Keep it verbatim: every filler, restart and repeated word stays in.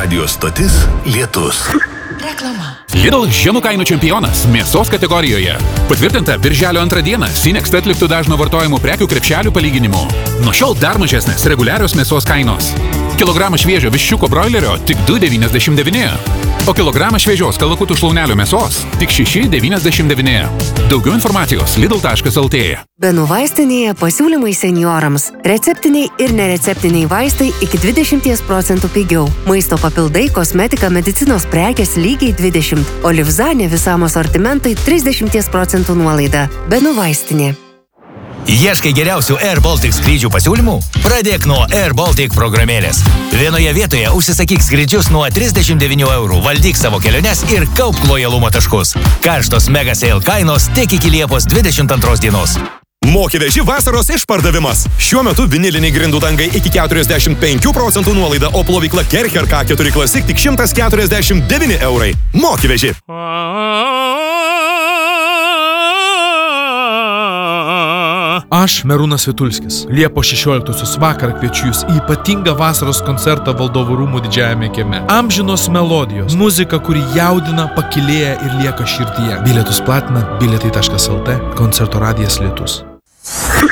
radijos stotis Lietus. Reklama. Lidl žemų kainų čempionas mėsos kategorijoje. Patvirtinta birželio antrą dieną Sinext atliktų dažno vartojimų prekių krepšelių palyginimu. Nuo šiol dar mažesnės reguliarios mėsos kainos. Kilogramas šviežio viščiuko broilerio tik du devyniasdešimt devyni, o kilogramas šviežios kalakutų šlaunelių mėsos tik šeši devyniasdešimt devyni. Daugiau informacijos lidl taškas lt. Benų vaistinėje pasiūlymai seniorams. Receptiniai ir nereceptiniai vaistai iki dvidešimt procentų pigiau. Maisto papildai, kosmetika, medicinos prekės lygiai dvidešimt, o Livzanė visam asortimentai trisdešimt procentų nuolaida. Benų vaistinė. Ieškai geriausių Air Baltic skrydžių pasiūlymų? Pradėk nuo Air Baltic programėlės. Vienoje vietoje užsisakyk skrydžius nuo trisdešimt devynių eurų, valdyk savo keliones ir kaupk lojalumo taškus. Karštos mega sale kainos tik iki Liepos dvidešimt antros dienos. Moki-veži vasaros išpardavimas. Šiuo metu viniliniai grindų dangai iki keturiasdešimt penkių procentų nuolaida, o plovykla Kercher K keturi Classic tik šimtas keturiasdešimt devyni eurai. Moki-veži. Aš, Merūnas Vitulskis, Liepos šešioliktosios vakarą kviečiu jūs į ypatingą vasaros koncertą Valdovų rūmų didžiajame kieme. Amžinos melodijos, muzika, kuri jaudina, pakilėja ir lieka širdyje. Bilietus platina bilietai taškas lt, koncerto radijas Lietus.